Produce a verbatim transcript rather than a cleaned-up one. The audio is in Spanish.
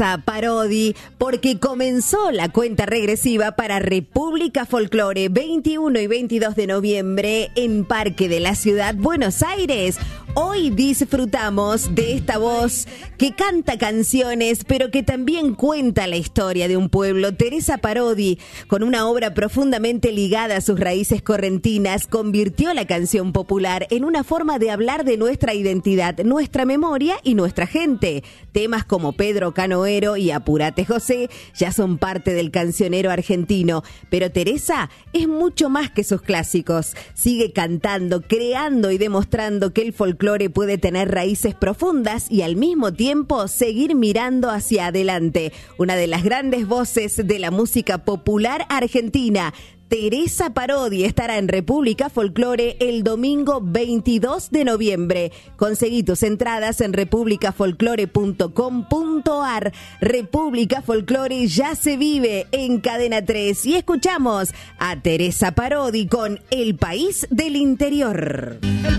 Teresa Parodi, porque comenzó la cuenta regresiva para República Folklore veintiuno y veintidós de noviembre en Parque de la Ciudad, Buenos Aires. Hoy disfrutamos de esta voz que canta canciones, pero que también cuenta la historia de un pueblo. Teresa Parodi, con una obra profundamente ligada a sus raíces correntinas, convirtió la canción popular en una forma de hablar de nuestra identidad, nuestra memoria y nuestra gente. Temas como Pedro Canoero y Apurate José ya son parte del cancionero argentino, pero Teresa es mucho más que sus clásicos. Sigue cantando, creando y demostrando que el folclore puede tener raíces profundas y al mismo tiempo seguir mirando hacia adelante. Una de las grandes voces de la música popular argentina, Teresa Parodi, estará en República Folklore el domingo veintidós de noviembre. Conseguí tus entradas en república folklore punto com punto ar. República Folklore ya se vive en Cadena tres y escuchamos a Teresa Parodi con El País del Interior.